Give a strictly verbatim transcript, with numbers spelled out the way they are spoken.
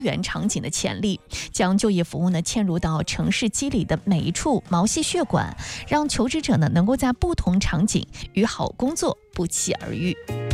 元场景的潜力，将就业服务呢嵌入到城市肌理的每一处毛细血管，让求职者呢能够在不同场景与好工作不期而遇。